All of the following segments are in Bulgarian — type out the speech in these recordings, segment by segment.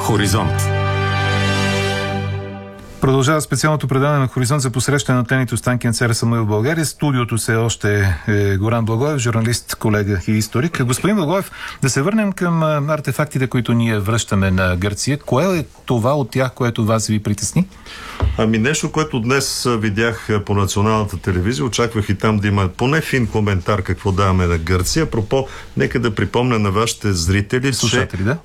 Хоризонт. Продължава специалното предаване на Хоризонт за посрещане на тлените останки на цар Самуил в България. Студиото се още е Горан Благоев, журналист, колега и историк. Господин Благоев, да се върнем към артефактите, които ние връщаме на Гърция. Кое е това от тях, което вас ви притесни? Нещо, което днес видях по националната телевизия, очаквах и там да има поне фин коментар какво даваме на Гърция. Апропо, нека да припомня на вашите зрители, слушатели, че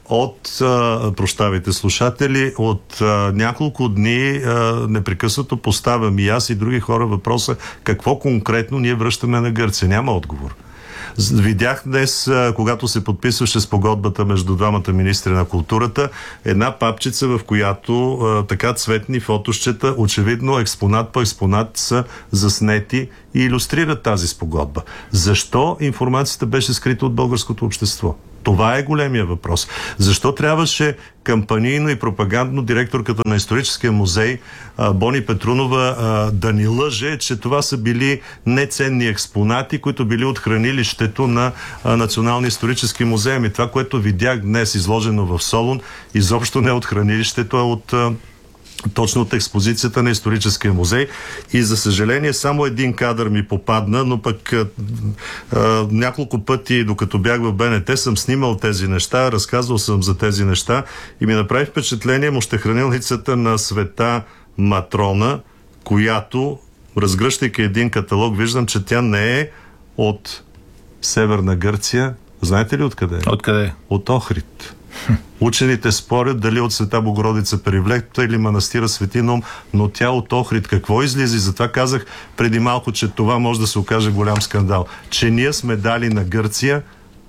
слушатели, от няколко дни непрекъснато поставям и аз и други хора въпроса какво конкретно ние връщаме на Гърция. Няма отговор. Видях днес, когато се подписваше спогодбата между двамата министри на културата, една папчица, в която така цветни фотощета, очевидно експонат по експонат са заснети и илюстрират тази спогодба. Защо информацията беше скрита от българското общество? Това е големия въпрос. Защо трябваше кампанийно и пропагандно директорката на историческия музей Бони Петрунова да ни лъже, че това са били неценни експонати, които били от хранилището на Националния исторически музей? Ами това, което видях днес изложено в Солун, изобщо не от хранилището, а точно от експозицията на историческия музей. И за съжаление само един кадър ми попадна, но пък няколко пъти, докато бях в БНТ, съм снимал тези неща, разказвал съм за тези неща и ми направи впечатление мощехранилницата на Света Матрона, която, разгръщайки един каталог, виждам, че тя не е от Северна Гърция. Знаете ли откъде е? Откъде? От Охрид. Учените спорят дали от Света Богородица Перивлета или манастира Свети Наум, но тя от Охрид. Какво излиза? Затова казах преди малко, че това може да се окаже голям скандал. Че ние сме дали на Гърция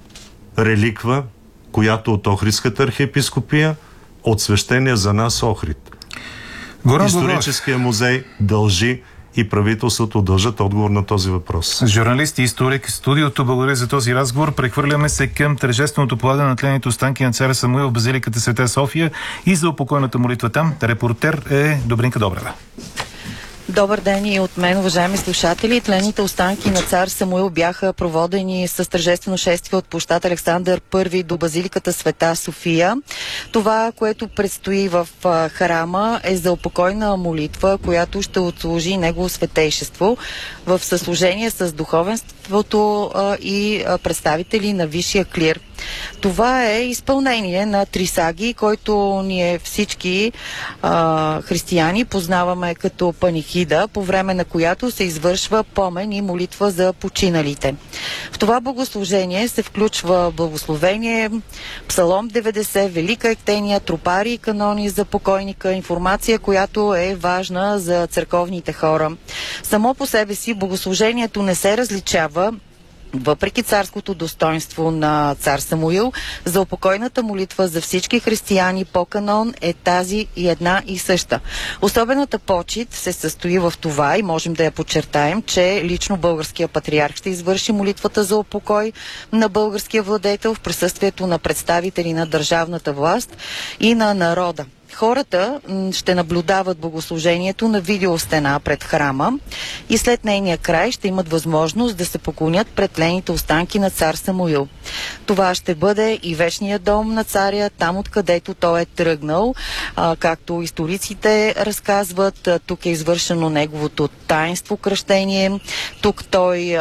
реликва, която от Охридската архиепископия, от свещения за нас Охрид. Историческия музей дължи и правителството дължат отговор на този въпрос. Журналист и историк, студиото, благодаря за този разговор. Прехвърляме се към тържественото полагане на тлените останки на царя Самуил в базиликата Света София и за упокойната молитва там. Репортер е Добринка Добрева. Добър ден и от мен, уважаеми слушатели. Тлените останки на цар Самуил бяха проводени с тържествено шествие от площад Александър I до базиликата Света София. Това, което предстои в храма, е за упокойна молитва, която ще отслужи негово светейшество в съслужение с духовенството и представители на висшия клир. Това е изпълнение на Трисаги, който ние всички християни познаваме като панихида, по време на която се извършва помен и молитва за починалите. В това богослужение се включва благословение, Псалом 90, Велика ектения, тропари и канони за покойника, информация, която е важна за църковните хора. Само по себе си богослужението не се различава, въпреки царското достоинство на цар Самуил. За упокойната молитва за всички християни по канон е тази и една и съща. Особената почит се състои в това, и можем да я подчертаем, че лично българския патриарх ще извърши молитвата за упокой на българския владетел в присъствието на представители на държавната власт и на народа. Хората ще наблюдават богослужението на видеостена пред храма и след нейния край ще имат възможност да се поклонят пред тлените останки на цар Самуил. Това ще бъде и вечният дом на царя, там откъдето той е тръгнал. Както историците разказват, тук е извършено неговото таинство кръщение. Тук той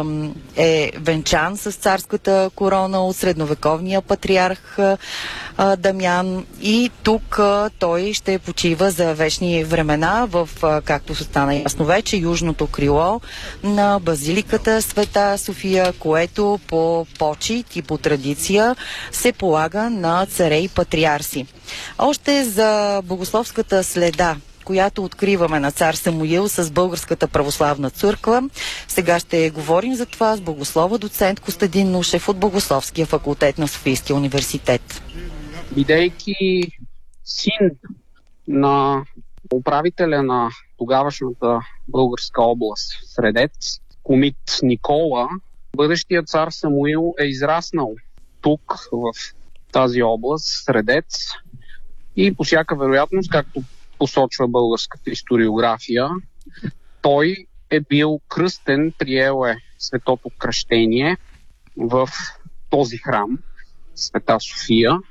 е венчан с царската корона от средновековния патриарх Дамян и тук той ще почива за вечни времена в, както стана ясно вече, южното крило на базиликата Света София, което по почит и по традиция се полага на царе и патриарси. Още за богословската следа, която откриваме на цар Самуил с Българската православна църква. Сега ще говорим за това с богослова доцент Костадин Нушев от Богословския факултет на Софийския университет. Бидейки син на управителя на тогавашната българска област Средец, комит Никола, бъдещият цар Самуил е израснал тук, в тази област, Средец, и по всяка вероятност, както посочва българската историография, той е бил кръстен, приел е светото кръщение в този храм, Света София,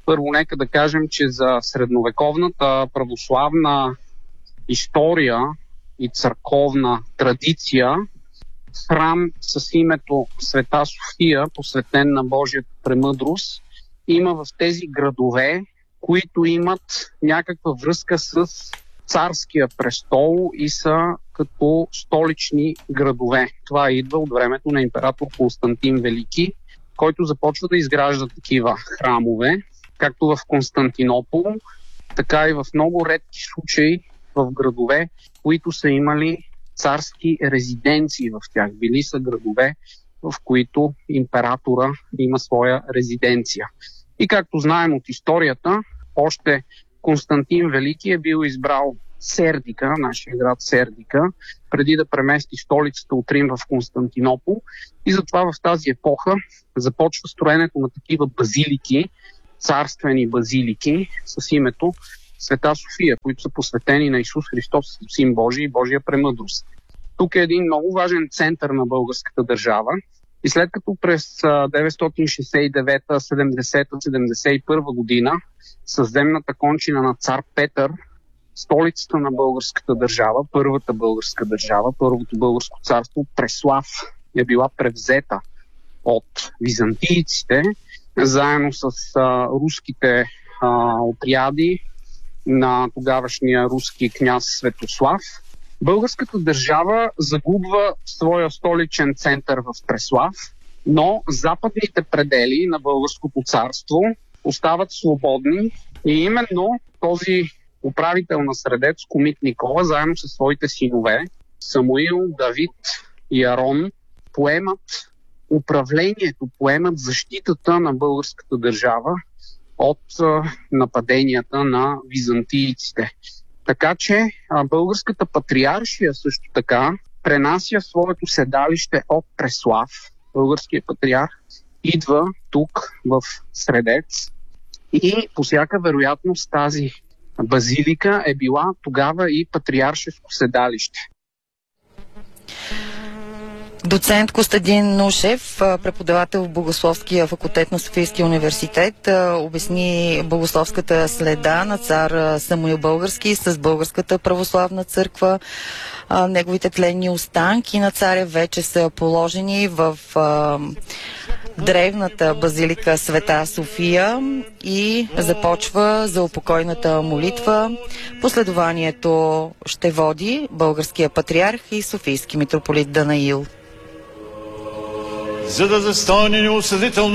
Първо, нека да кажем, че за средновековната православна история и църковна традиция храм с името Света София, посветен на Божията премъдрост, има в тези градове, които имат някаква връзка с царския престол и са като столични градове. Това идва от времето на император Константин Велики, който започва да изгражда такива храмове, както в Константинопол, така и в много редки случаи в градове, които са имали царски резиденции в тях. Били са градове, в които императора има своя резиденция. И както знаем от историята, още Константин Велики е бил избрал Сердика, нашия град Сердика, преди да премести столицата от Рим в Константинопол. И затова в тази епоха започва строенето на такива базилики, царствени базилики с името Света София, които са посветени на Исус Христос, Син Божий и Божия премъдрост. Тук е един много важен център на българската държава. И след като през 969, 70, 71 година със земната кончина на цар Петър, столицата на българската държава, първата българска държава, първото българско царство, Преслав, е била превзета от византийците, заедно с руските отряди на тогавашния руски княз Светослав. Българската държава загубва своя столичен център в Преслав, но западните предели на българското царство остават свободни и именно този управител на Средец, комит Никола, заедно със своите синове Самуил, Давид и Арон поемат управлението, поемат защитата на българската държава от нападенията на византийците. Така че българската патриаршия също така пренася своето седалище от Преслав. Българският патриарх идва тук в Средец и по всяка вероятност тази базилика е била тогава и патриаршеско седалище. Доцент Костадин Нушев, преподавател в Богословския факултет на Софийския университет, обясни богословската следа на цар Самуил Български с Българската православна църква. Неговите тленни останки на царя вече са положени в древната базилика Света София и започва за упокойната молитва. Последованието ще води българския патриарх и софийски митрополит Данаил. За да застане неосъдително